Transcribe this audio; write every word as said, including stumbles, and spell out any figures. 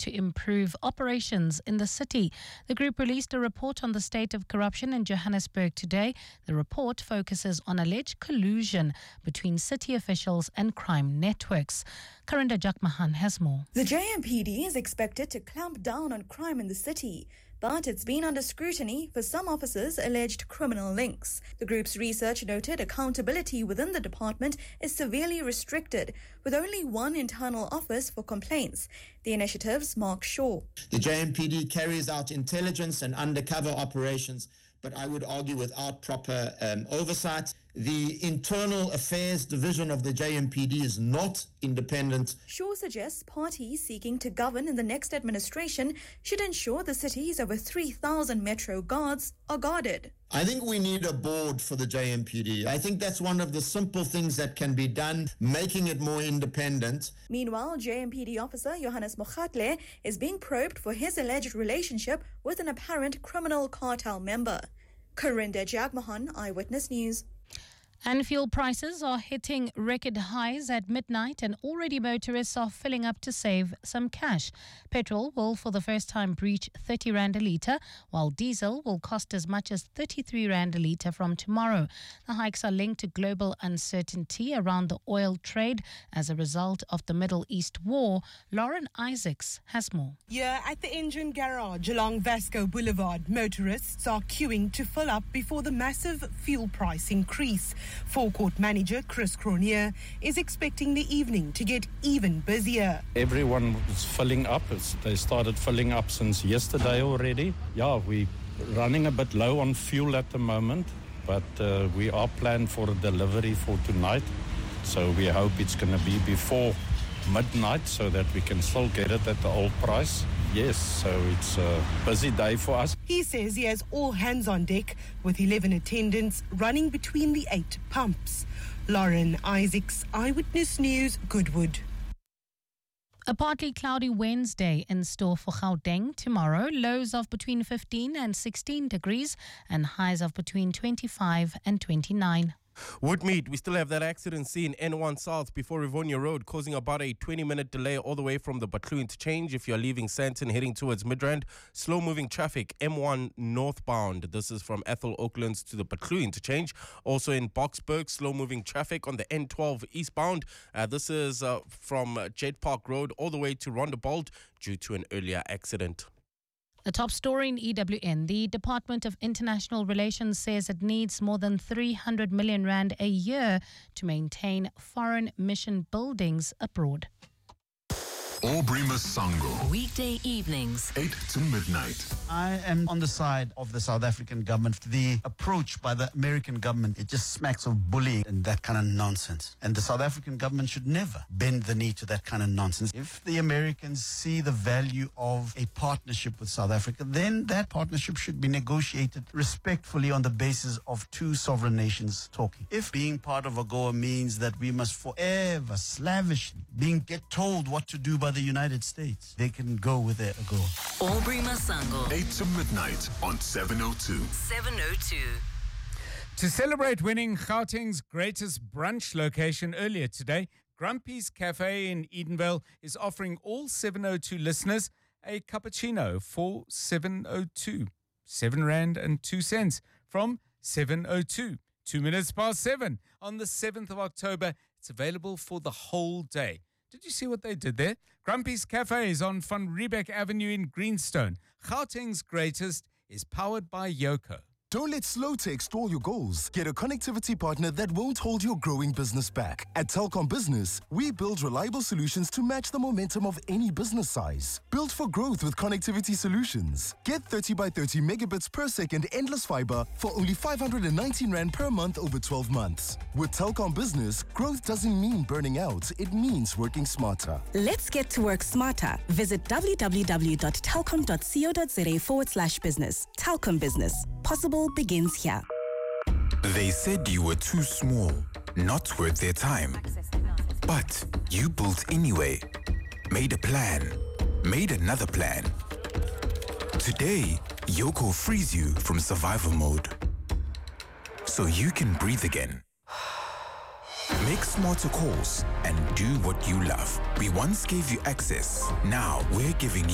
to improve operations in the city. The group released a report on the state of corruption in Johannesburg today. The report focuses on alleged collusion between city officials and crime networks. Karinda Jakmahan has more. The J M P D is expected to clamp down on crime in the city, but it's been under scrutiny for some officers' alleged criminal links. The group's research noted accountability within the department is severely restricted, with only one internal office for complaints. The initiative's Mark Shaw. The J M P D carries out intelligence and undercover operations, but I would argue without proper um, oversight. The Internal Affairs Division of the J M P D is not independent. Shaw suggests parties seeking to govern in the next administration should ensure the city's over three thousand Metro guards are guarded. I think we need a board for the J M P D. I think that's one of the simple things that can be done, making it more independent. Meanwhile, J M P D officer Johannes Mogatle is being probed for his alleged relationship with an apparent criminal cartel member. Karinda Jagmohan, Eyewitness News. And fuel prices are hitting record highs at midnight, and already motorists are filling up to save some cash. Petrol will for the first time breach thirty rand a litre, while diesel will cost as much as thirty-three rand a litre from tomorrow. The hikes are linked to global uncertainty around the oil trade as a result of the Middle East war. Lauren Isaacs has more. Here at the engine garage along Vasco Boulevard, motorists are queuing to fill up before the massive fuel price increase. Forecourt manager Chris Cronier is expecting the evening to get even busier. Everyone is filling up. It's, they started filling up since yesterday already. Yeah, we're running a bit low on fuel at the moment, but uh, we are planned for a delivery for tonight. So we hope it's going to be before midnight so that we can still get it at the old price. Yes, so it's a busy day for us. He says he has all hands on deck with eleven attendants running between the eight pumps. Lauren Isaacs, Eyewitness News, Goodwood. A partly cloudy Wednesday in store for Gauteng tomorrow. Lows of between fifteen and sixteen degrees and highs of between twenty-five and twenty-nine. Woodmead, we still have that accident scene N one South before Rivonia Road, causing about a twenty-minute delay all the way from the Butlu interchange. If you're leaving Sandton heading towards Midrand, slow-moving traffic, M one northbound. This is from Ethel Oaklands to the Butlu interchange. Also in Boksburg, slow-moving traffic on the N twelve eastbound. Uh, this is uh, from Jet Park Road all the way to Rondebold due to an earlier accident. The top story in E W N. The Department of International Relations says it needs more than three hundred million rand a year to maintain foreign mission buildings abroad. Aubrey Masango. Weekday evenings, eight to midnight. I am on the side of the South African government. The approach by the American government, it just smacks of bullying and that kind of nonsense. And the South African government should never bend the knee to that kind of nonsense. If the Americans see the value of a partnership with South Africa, then that partnership should be negotiated respectfully on the basis of two sovereign nations talking. If being part of AGOA means that we must forever slavishly being get told what to do by the United States, they can go with their AGOA. Aubrey Masango, eight to midnight on seven oh two. seven oh two. To celebrate winning Gauteng's greatest brunch location earlier today, Grumpy's Cafe in Edenvale is offering all seven oh two listeners a cappuccino for seven oh two. seven rand and two cents from seven oh two. Two minutes past seven on the seventh of October. It's available for the whole day. Did you see what they did there? Grumpy's Cafe is on Van Riebeck Avenue in Greenstone. Gauteng's greatest is powered by Yoko. Don't let Slowtech stall your goals. Get a connectivity partner that won't hold your growing business back. At Telkom Business, we build reliable solutions to match the momentum of any business size. Built for growth with connectivity solutions. Get thirty by thirty megabits per second endless fiber for only five hundred nineteen rand per month over twelve months. With Telkom Business, growth doesn't mean burning out. It means working smarter. Let's get to work smarter. Visit www.telkom.co.za forward slash business. Telkom Business. Possible begins here. They said you were too small, not worth their time. But you built anyway, made a plan, made another plan. Today, Yoko frees you from survival mode, so you can breathe again. Make smarter calls and do what you love. We once gave you access. Now we're giving you